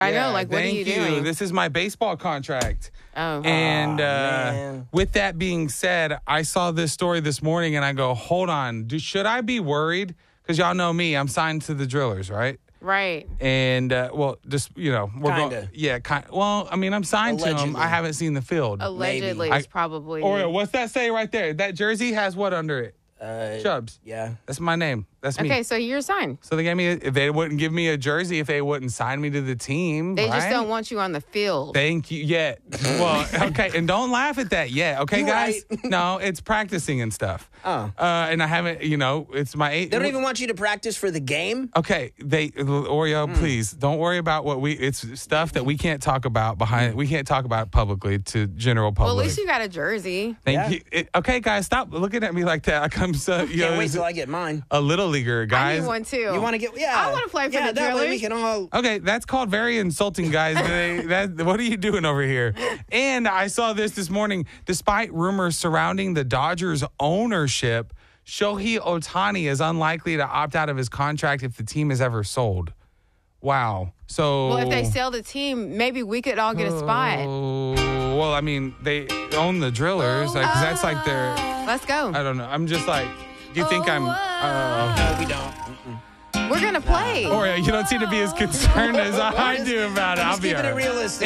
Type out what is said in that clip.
I know, like, what are you Thank you. doing? This is my baseball contract. Oh. And man. with that being said, I saw this story this morning and I go, hold on, should I be worried? Because y'all know me, I'm signed to the Drillers, right? Right. And, well, just, we're Kinda. going. Yeah, well, I mean, I'm signed to them. Allegedly. I haven't seen the field. Allegedly, Maybe. it's probably. Or what's that say right there? That jersey has what under it? Chubbs. Yeah. That's my name. That's me. Okay, so you're signed. So they gave me. If they wouldn't give me a jersey, if they wouldn't sign me to the team, They just right? don't want you on the field. Thank you. Yeah. Well, okay. And don't laugh at that yet. Okay, You guys? right. No, it's practicing and stuff. Oh. And I haven't, it's my 8. They don't even want you to practice for the game? Okay. Oreo, please don't worry about it's stuff that we can't talk about we can't talk about publicly to general public. Well, at least you got a jersey. Thank you. Okay, guys, stop looking at me like that. Like I'm so, Can't wait till I get mine. a little leaguer, I guys. need one too. You want to get? Yeah. I wanna play for the that way we Drillers. can all. Okay, that's called very insulting, guys. What are you doing over here? And I saw this morning. Despite rumors surrounding the Dodgers' ownership, Shohei Ohtani is unlikely to opt out of his contract if the team is ever sold. Wow. So, Well, if they sell the team, maybe we could all get a spot. well, I mean, they own the Drillers. Like, that's like their. Let's go. I don't know. I'm just like. Do you think I'm? No, we don't. We're going to play. Or you don't seem to be as concerned as I do about it. I'll Just be keeping all it right. realistic.